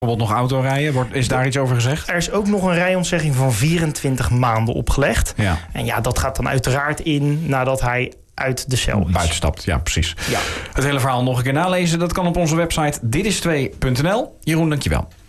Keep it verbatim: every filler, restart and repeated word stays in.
Bijvoorbeeld nog autorijden, wordt, is daar iets over gezegd? Er is ook nog een rijontzegging van vierentwintig maanden opgelegd. Ja. En ja, dat gaat dan uiteraard in nadat hij uit de cel is. Buitenstapt, ja, precies. Ja. Het hele verhaal nog een keer nalezen, dat kan op onze website dit is twee punt n l. Jeroen, dankjewel.